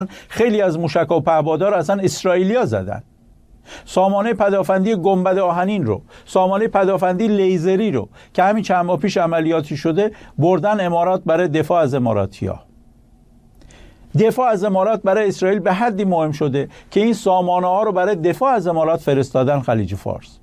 خیلی از موشک و پهپادها رو اصلا اسرائیلیا زدن. سامانه پدافندی گنبد آهنین رو، سامانه پدافندی لیزری رو که همین چند ماه پیش عملیاتی شده بردن امارات برای دفاع از اماراتی‌ها. دفاع از امارات برای اسرائیل به حدی مهم شده که این سامانه ها رو برای دفاع از امارات فرستادن خلیج فارس.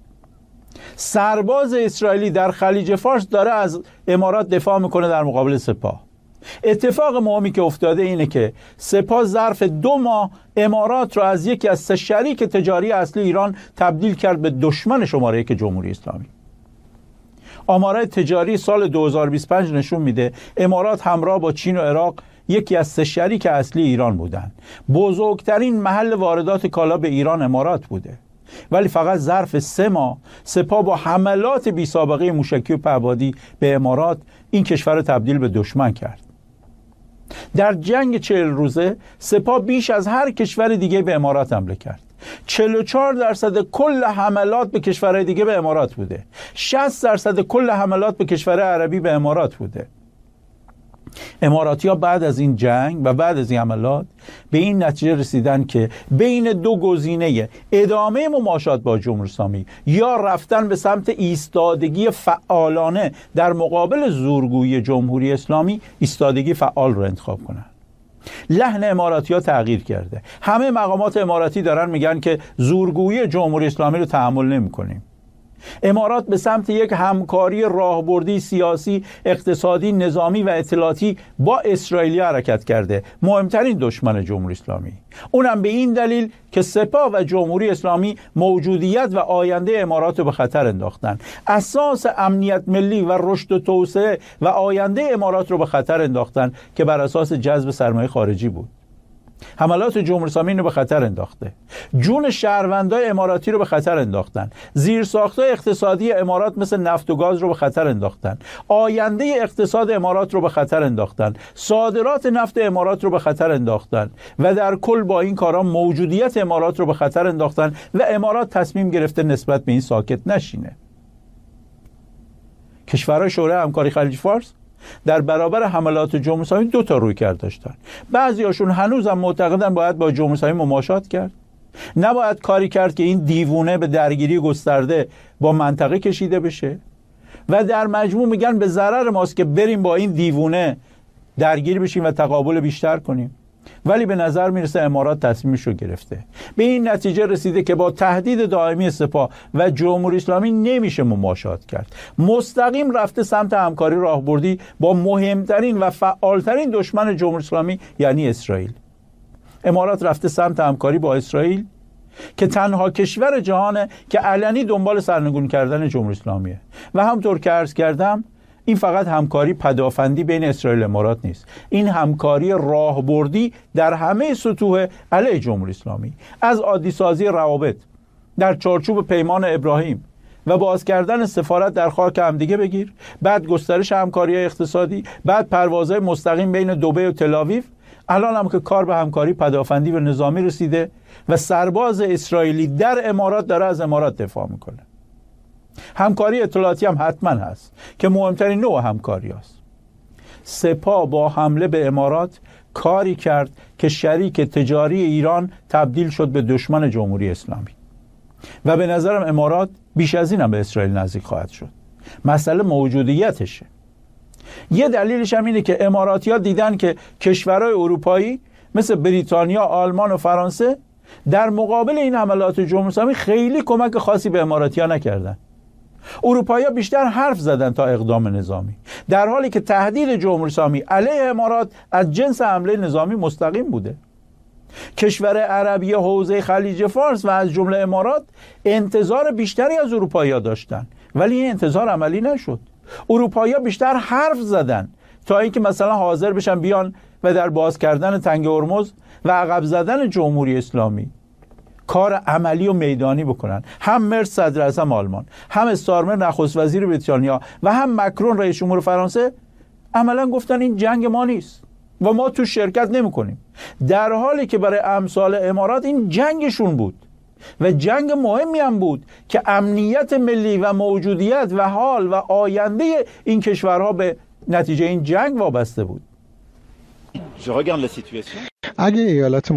سرباز اسرائیلی در خلیج فارس داره از امارات دفاع میکنه در مقابل سپاه. اتفاق مهمی که افتاده اینه که سپاه ظرف 2 ماه امارات رو از یکی از 3 شریک تجاری اصلی ایران تبدیل کرد به دشمن شماره 1 جمهوری اسلامی. آمارهای تجاری سال 2025 نشون میده امارات همراه با چین و عراق یکی از 3 شریک اصلی ایران بودن. بزرگترین محل واردات کالا به ایران امارات بوده. ولی فقط ظرف 3 ماه سپاه با حملات بی سابقه موشکی و پهپادی به امارات این کشور رو تبدیل به دشمن کرد. در جنگ 40 روزه سپاه بیش از هر کشور دیگه به امارات حمله کرد. 44% کل حملات به کشورهای دیگه به امارات بوده. 60% کل حملات به کشورهای عربی به امارات بوده. اماراتی‌ها بعد از این جنگ و بعد از این حملات به این نتیجه رسیدن که بین 2 گزینه ادامه مماشات با جمهوری اسلامی یا رفتن به سمت ایستادگی فعالانه در مقابل زورگویی جمهوری اسلامی، ایستادگی فعال رو انتخاب کنن. لحن اماراتی‌ها تغییر کرده. همه مقامات اماراتی دارن میگن که زورگویی جمهوری اسلامی رو تحمل نمی‌کنیم. امارات به سمت یک همکاری راهبردی سیاسی، اقتصادی، نظامی و اطلاعاتی با اسرائیل حرکت کرده، مهمترین دشمن جمهوری اسلامی. اونم به این دلیل که سپاه و جمهوری اسلامی موجودیت و آینده امارات رو به خطر انداختن. اساس امنیت ملی و رشد و توسعه و آینده امارات رو به خطر انداختن که بر اساس جذب سرمایه خارجی بود. حملات جمهوری اسلامی رو به خطر انداخته. جون شهروندای اماراتی رو به خطر انداختن. زیرساخت‌های اقتصادی امارات مثل نفت و گاز رو به خطر انداختن. آینده اقتصاد امارات رو به خطر انداختن. صادرات نفت امارات رو به خطر انداختن و در کل با این کارا موجودیت امارات رو به خطر انداختن و امارات تصمیم گرفته نسبت به این ساکت نشینه. کشورهای شورای همکاری خلیج فارس در برابر حملات جمهوری اسلامی 2 تا رویکرد داشتن. بعضیاشون هنوزم معتقدن باید با جمهوری اسلامی مماشات کرد. نباید کاری کرد که این دیوونه به درگیری گسترده با منطقه کشیده بشه و در مجموع میگن به ضرر ماست که بریم با این دیوونه درگیر بشیم و تقابل بیشتر کنیم. ولی به نظر میرسه امارات تصمیمش رو گرفته. به این نتیجه رسیده که با تهدید دائمی سپاه و جمهوری اسلامی نمیشه مماشات کرد. مستقیم رفته سمت همکاری راهبردی با مهمترین و فعالترین دشمن جمهوری اسلامی یعنی اسرائیل. امارات رفته سمت همکاری با اسرائیل که تنها کشور جهانه که علنی دنبال سرنگون کردن جمهوری اسلامیه و همطور که عرض کردم این فقط همکاری پدافندی بین اسرائیل و امارات نیست. این همکاری راهبردی در همه سطوح علیه جمهوری اسلامی، از عادی سازی روابط در چارچوب پیمان ابراهیم و باز کردن سفارت در خاک همدیگه بگیر، بعد گسترش همکاری اقتصادی، بعد پروازهای مستقیم بین دبی و تل‌آویو. الان هم که کار به همکاری پدافندی و نظامی رسیده و سرباز اسرائیلی در امارات داره از امارات دفاع میکنه. همکاری اطلاعاتی هم حتما هست که مهمترین نوع همکاری هست. سپاه با حمله به امارات کاری کرد که شریک تجاری ایران تبدیل شد به دشمن جمهوری اسلامی و به نظرم امارات بیش از این هم به اسرائیل نزدیک خواهد شد. مسئله موجودیتشه. یه دلیلش هم اینه که اماراتی‌ها دیدن که کشورهای اروپایی مثل بریتانیا، آلمان و فرانسه در مقابل این حملات جمهوری اسلامی خیلی کمک خاصی به اماراتی‌ها نکردن. اروپایی‌ها بیشتر حرف زدن تا اقدام نظامی، در حالی که تهدید جمهوری اسلامی علیه امارات از جنس حمله نظامی مستقیم بوده. کشور عربی حوزه خلیج فارس و از جمله امارات انتظار بیشتری از اروپایی‌ها داشتن ولی این انتظار عملی نشد. اروپایی‌ها بیشتر حرف زدن تا اینکه مثلا حاضر بشن بیان و در باز کردن تنگ هرمز و عقب زدن جمهوری اسلامی کار عملی و میدانی بکنن. هم مرس صدر اعظم آلمان، هم استارمر نخست وزیر بریتانیا و هم مکرون رئیس جمهور فرانسه عملا گفتن این جنگ ما نیست و ما تو شرکت نمی‌کنیم، در حالی که برای امثال امارات این جنگشون بود و جنگ مهمی هم بود که امنیت ملی و موجودیت و حال و آینده این کشورها به نتیجه این جنگ وابسته بود. اگه ایالات